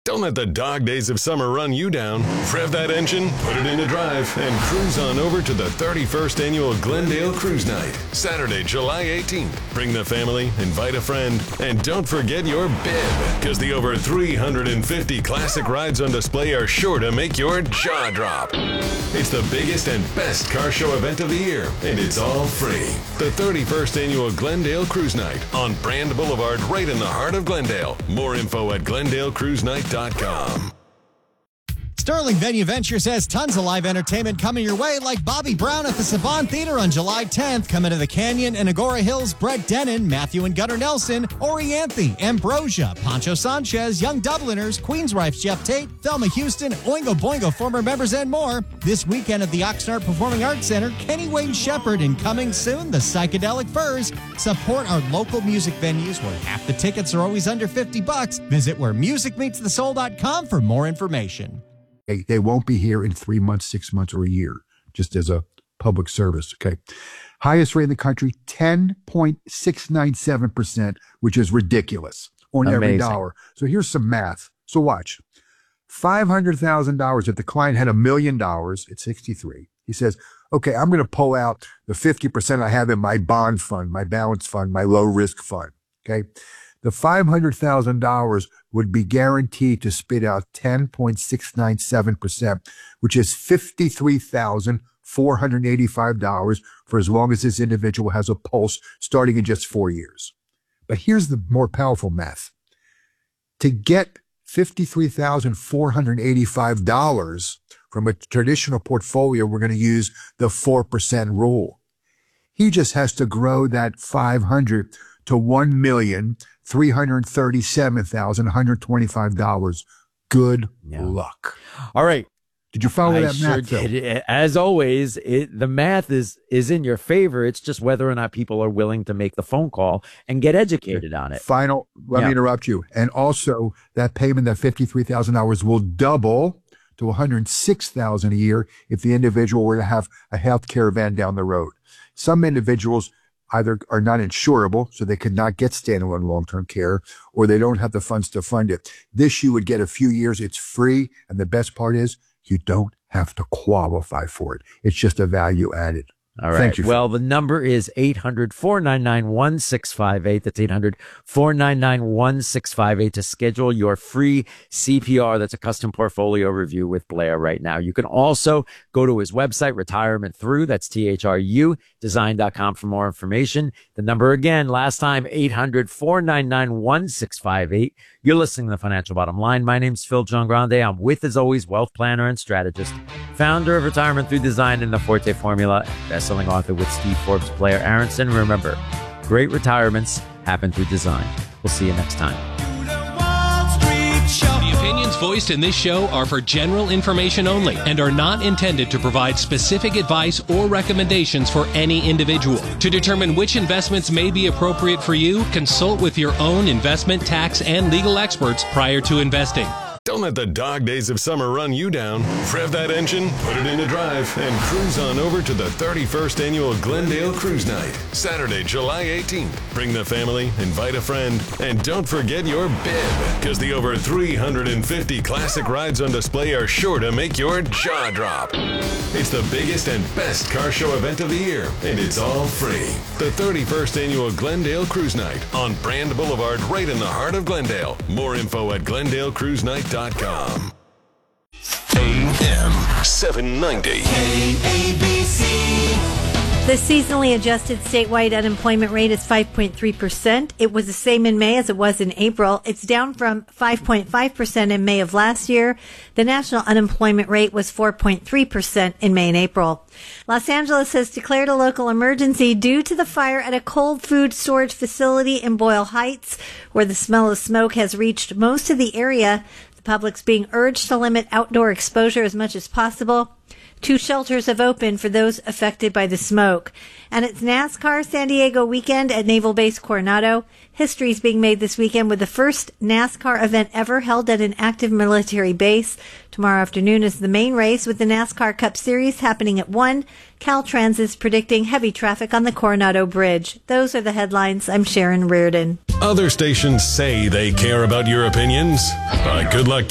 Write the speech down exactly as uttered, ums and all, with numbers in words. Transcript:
Don't let the dog days of summer run you down. Rev that engine, put it into drive, and cruise on over to the thirty-first Annual Glendale Cruise Night, Saturday, July eighteenth. Bring the family, invite a friend, and don't forget your bib, because the over three hundred fifty classic rides on display are sure to make your jaw drop. It's the biggest and best car show event of the year, and it's all free. The thirty-first Annual Glendale Cruise Night on Brand Boulevard, right in the heart of Glendale. More info at glendale cruise night dot com. Sterling Venue Ventures has tons of live entertainment coming your way, like Bobby Brown at the Saban Theater on July tenth. Coming to the Canyon and Agora Hills, Brett Dennen, Matthew and Gunnar Nelson, Orianthe, Ambrosia, Pancho Sanchez, Young Dubliners, Queensrife's Jeff Tate, Thelma Houston, Oingo Boingo former members, and more. This weekend at the Oxnard Performing Arts Center, Kenny Wayne Shepherd, and coming soon, the Psychedelic Furs. Support our local music venues where half the tickets are always under fifty bucks. Visit where music meets the soul dot com for more information. Okay, they won't be here in three months, six months, or a year, just as a public service, okay? Highest rate in the country, ten point six nine seven percent, which is ridiculous on Amazing. Every dollar. So here's some math. So watch. five hundred thousand dollars, if the client had a million dollars at sixty-three, he says, okay, I'm going to pull out the fifty percent I have in my bond fund, my balance fund, my low risk fund, okay? The five hundred thousand dollars would be guaranteed to spit out ten point six nine seven percent, which is fifty-three thousand four hundred eighty-five dollars for as long as this individual has a pulse, starting in just four years. But here's the more powerful math. To get fifty-three thousand four hundred eighty-five dollars from a traditional portfolio, we're going to use the four percent rule. He just has to grow that five hundred to one million three hundred thirty-seven thousand one hundred twenty-five dollars. Good yeah. luck. All right. Did you follow I that sure math? Did. As always, it, the math is is in your favor. It's just whether or not people are willing to make the phone call and get educated on it. Final, let yeah. me interrupt you. And also, that payment, that fifty-three thousand dollars, will double to one hundred six thousand dollars a year if the individual were to have a health care event down the road. Some individuals either are not insurable, so they cannot get standalone long-term care, or they don't have the funds to fund it. This you would get a few years. It's free, and the best part is you don't have to qualify for it. It's just a value added. All right. Thank you. Well, the number is eight hundred four nine nine one six five eight. That's eight hundred four nine nine one six five eight to schedule your free C P R. That's a custom portfolio review with Blair right now. You can also go to his website, Retirement Through. That's T H R U design dot com for more information. The number again, last time, eight hundred four nine nine one six five eight. You're listening to The Financial Bottom Line. My name's Phil Giangrande. I'm with, as always, wealth planner and strategist, founder of Retirement Through Design and the Forte Formula, best-selling author with Steve Forbes, Blair Aronson. Remember, great retirements happen through design. We'll see you next time. The opinions voiced in this show are for general information only and are not intended to provide specific advice or recommendations for any individual. To determine which investments may be appropriate for you, consult with your own investment, tax, and legal experts prior to investing. Don't let the dog days of summer run you down. Rev that engine, put it into drive, and cruise on over to the thirty-first Annual Glendale Cruise Night, Saturday, July eighteenth. Bring the family, invite a friend, and don't forget your bib, because the over three hundred fifty classic rides on display are sure to make your jaw drop. It's the biggest and best car show event of the year, and it's all free. The thirty-first Annual Glendale Cruise Night on Brand Boulevard, right in the heart of Glendale. More info at glendale cruise night dot com. A M seven ninety. K A B C. The seasonally adjusted statewide unemployment rate is five point three percent. It was the same in May as it was in April. It's down from five point five percent in May of last year. The national unemployment rate was four point three percent in May and April. Los Angeles has declared a local emergency due to the fire at a cold food storage facility in Boyle Heights, where the smell of smoke has reached most of the area. The public's being urged to limit outdoor exposure as much as possible. Two shelters have opened for those affected by the smoke. And it's NASCAR San Diego weekend at Naval Base Coronado. History is being made this weekend with the first NASCAR event ever held at an active military base. Tomorrow afternoon is the main race with the NASCAR Cup Series happening at one. Caltrans is predicting heavy traffic on the Coronado Bridge. Those are the headlines. I'm Sharon Reardon. Other stations say they care about your opinions, but good luck